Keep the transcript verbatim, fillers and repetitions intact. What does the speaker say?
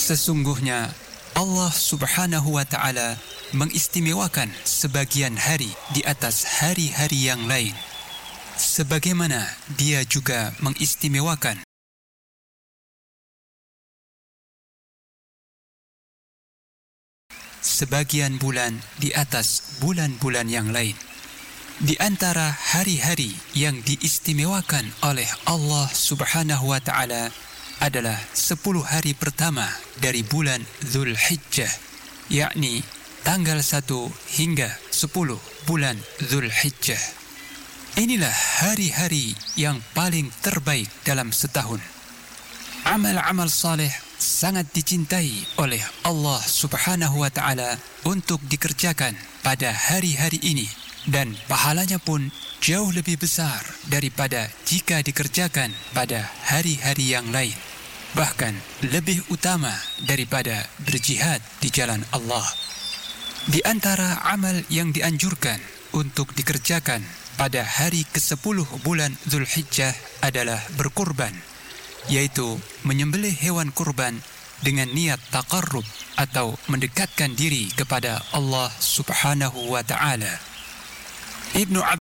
Sesungguhnya Allah Subhanahu wa Ta'ala mengistimewakan sebagian hari di atas hari-hari yang lain, sebagaimana Dia juga mengistimewakan sebagian bulan di atas bulan-bulan yang lain. Di antara hari-hari yang diistimewakan oleh Allah Subhanahu wa Ta'ala adalah sepuluh hari pertama dari bulan Dzulhijjah, yakni tanggal satu hingga sepuluh bulan Dzulhijjah. Inilah hari-hari yang paling terbaik dalam setahun. Amal-amal saleh sangat dicintai oleh Allah Subhanahu wa Ta'ala untuk dikerjakan pada hari-hari ini, dan pahalanya pun jauh lebih besar daripada jika dikerjakan pada hari-hari yang lain, bahkan lebih utama daripada berjihad di jalan Allah. Di antara amal yang dianjurkan untuk dikerjakan pada hari kesepuluh bulan Dzulhijjah adalah berkurban, yaitu menyembelih hewan kurban dengan niat taqarrub atau mendekatkan diri kepada Allah Subhanahu wa Ta'ala. Ibnu